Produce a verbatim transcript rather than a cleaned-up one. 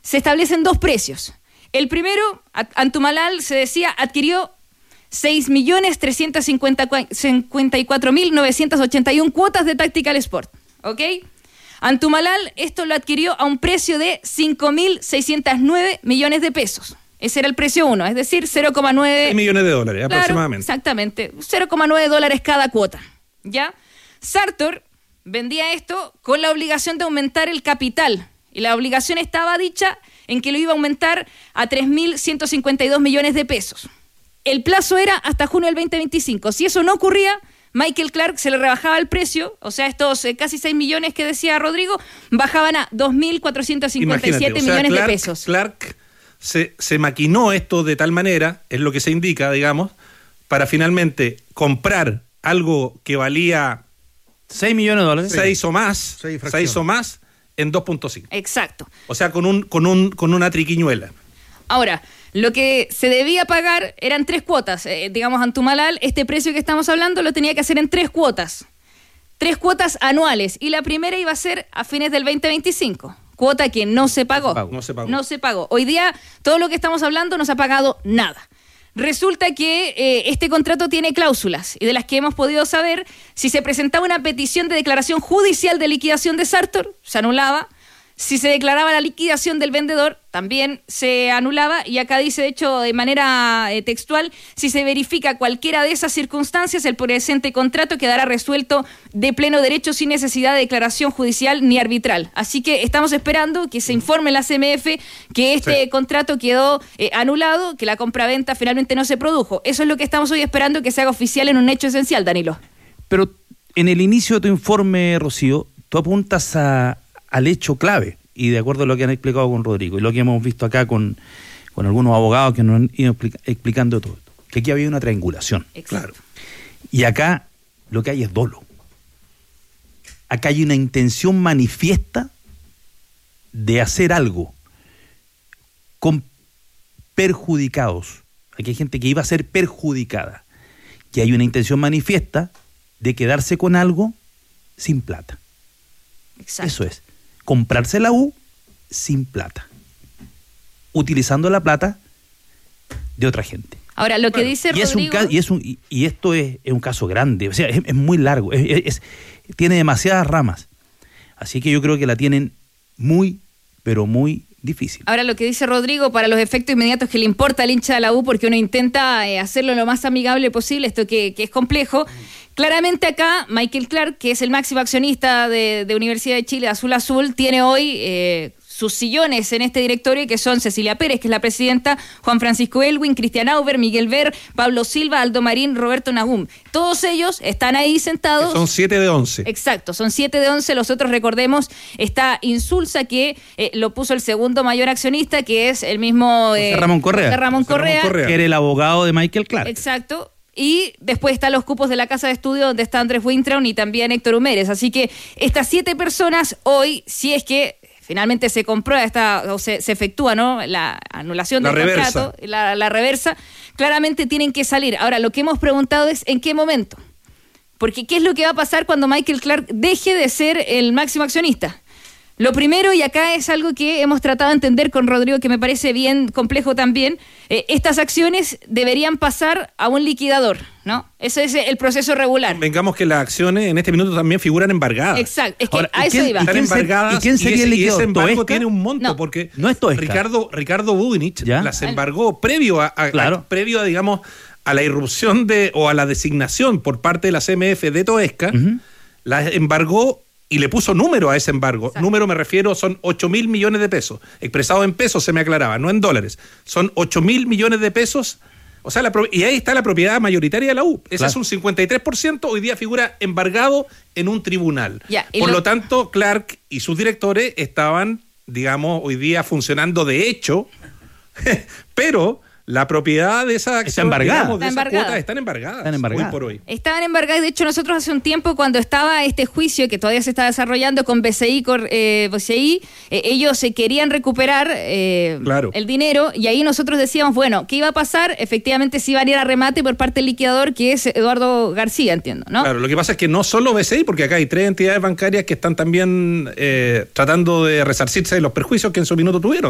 se establecen dos precios. El primero, Antumalal, se decía, adquirió seis millones trescientos cincuenta y cuatro mil novecientos ochenta y uno cuotas de Tactical Sport, ¿ok? Antumalal esto lo adquirió a un precio de cinco mil seiscientos nueve millones de pesos. Ese era el precio uno, es decir, cero coma nueve... seis millones de dólares, claro, aproximadamente. Exactamente, cero coma nueve dólares cada cuota, ¿ya? Sartor vendía esto con la obligación de aumentar el capital, y la obligación estaba dicha en que lo iba a aumentar a tres mil ciento cincuenta y dos millones de pesos. El plazo era hasta junio del veinte veinticinco. Si eso no ocurría, Michael Clark se le rebajaba el precio, o sea, estos eh, casi seis millones que decía Rodrigo, bajaban a dos mil cuatrocientos cincuenta y siete o sea, millones Clark, de pesos. Clark se, se maquinó esto de tal manera, es lo que se indica, digamos, para finalmente comprar algo que valía seis millones de dólares. seis o más, seis seis o más en dos punto cinco. Exacto. O sea, con un con un con una triquiñuela. Ahora, lo que se debía pagar eran tres cuotas. Eh, digamos, Antumalal, este precio que estamos hablando lo tenía que hacer en tres cuotas. Tres cuotas anuales. Y la primera iba a ser a fines del veinte veinticinco. Cuota que no se pagó. No se pagó. No se pagó. Hoy día, todo lo que estamos hablando no se ha pagado nada. Resulta que eh, este contrato tiene cláusulas, y de las que hemos podido saber, si se presentaba una petición de declaración judicial de liquidación de Sartor, se anulaba. Si se declaraba la liquidación del vendedor, también se anulaba, y acá dice, de hecho, de manera eh, textual, si se verifica cualquiera de esas circunstancias, el presente contrato quedará resuelto de pleno derecho sin necesidad de declaración judicial ni arbitral. Así que estamos esperando que se informe la C M F que este sí. contrato quedó eh, anulado, que la compraventa finalmente no se produjo. Eso es lo que estamos hoy esperando que se haga oficial en un hecho esencial, Danilo. Pero en el inicio de tu informe, Rocío, tú apuntas a... al hecho clave, y de acuerdo a lo que han explicado con Rodrigo y lo que hemos visto acá con, con algunos abogados que nos han ido explica, explicando todo esto, que aquí había una triangulación. Exacto. Claro. Y acá lo que hay es dolo. Acá hay una intención manifiesta de hacer algo con perjudicados. Aquí hay gente que iba a ser perjudicada. Y hay una intención manifiesta de quedarse con algo sin plata. Exacto. Eso es. Comprarse la U sin plata, utilizando la plata de otra gente. Ahora, lo que bueno, dice y Rodrigo... Es un, y, es un, y, y esto es, es un caso grande, o sea, es, es muy largo, es, es, es, tiene demasiadas ramas. Así que yo creo que la tienen muy, pero muy difícil. Ahora, lo que dice Rodrigo, para los efectos inmediatos que le importa al hincha de la U, porque uno intenta eh, hacerlo lo más amigable posible, esto que, que es complejo... Claramente acá, Michael Clark, que es el máximo accionista de, de Universidad de Chile, Azul Azul, tiene hoy eh, sus sillones en este directorio, que son Cecilia Pérez, que es la presidenta, Juan Francisco Elwin, Cristian Auber, Miguel Ver, Pablo Silva, Aldo Marín, Roberto Nahum. Todos ellos están ahí sentados. Son siete de once. Exacto, son siete de once. Los otros, recordemos, está Insulza, que eh, lo puso el segundo mayor accionista, que es el mismo... Eh, José Ramón Correa. José Ramón José Ramón Correa. Correa. Que era el abogado de Michael Clark. Exacto. Y después están los cupos de la Casa de Estudio, donde está Andrés Wintraun y también Héctor Humérez. Así que estas siete personas hoy, si es que finalmente se comprueba esta, o se, se efectúa, ¿no?, la anulación la del reversa. contrato, la, la reversa, claramente tienen que salir. Ahora, lo que hemos preguntado es ¿en qué momento? Porque ¿qué es lo que va a pasar cuando Michael Clark deje de ser el máximo accionista? Lo primero, y acá es algo que hemos tratado de entender con Rodrigo, que me parece bien complejo también, eh, estas acciones deberían pasar a un liquidador, ¿no? Ese es el proceso regular. Vengamos que las acciones en este minuto también figuran embargadas. Exacto, es que Ahora, a ¿y eso quién- iba. y Están quién ser- embargadas ¿y quién sería ese, el y liquidador? ese embargo ¿Toesca? tiene un monto No. porque No es Toesca. Ricardo, Ricardo Budinich ¿Ya? las embargó previo a, a- Claro. a- previo a, digamos, a la irrupción de o a la designación por parte de la C M F de Toesca, Ujú. las embargó y le puso número a ese embargo. Exacto. Número me refiero, son ocho mil millones de pesos. Expresado en pesos se me aclaraba, no en dólares. Son ocho mil millones de pesos. O sea, la, pro- y ahí está la propiedad mayoritaria de la U. Ese Claro. es un cincuenta y tres por ciento, hoy día figura embargado en un tribunal. Ya, y Por lo- lo tanto, Clark y sus directores estaban, digamos, hoy día funcionando de hecho, pero la propiedad de esa acción, embargada. digamos, de Está esas embargada. cuotas están embargadas, Están embargadas. hoy por hoy. Estaban embargados. De hecho, nosotros hace un tiempo, cuando estaba este juicio que todavía se está desarrollando con B C I, con, eh, B C I eh, ellos se querían recuperar eh, Claro. el dinero, y ahí nosotros decíamos, bueno, ¿qué iba a pasar? Efectivamente, se iban a ir a remate por parte del liquidador, que es Eduardo García, entiendo, ¿no? Claro, lo que pasa es que no solo B C I, porque acá hay tres entidades bancarias que están también eh, tratando de resarcirse de los perjuicios que en su minuto tuvieron.